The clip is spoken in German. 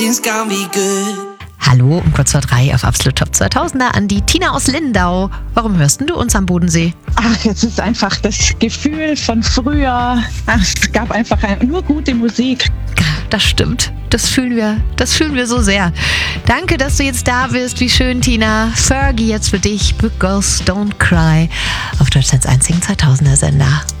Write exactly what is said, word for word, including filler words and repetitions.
It's gonna be good. Hallo um kurz vor drei auf Absolut Top zweitausender an die Tina aus Lindau. Warum hörst denn du uns am Bodensee? Ach, es ist einfach das Gefühl von früher. Ach, es gab einfach ein, nur gute Musik. Das stimmt. Das fühlen wir, das fühlen wir so sehr. Danke, dass du jetzt da bist. Wie schön, Tina. Fergie jetzt für dich. Big Girls Don't Cry auf Deutschlands einzigen zweitausender Sender.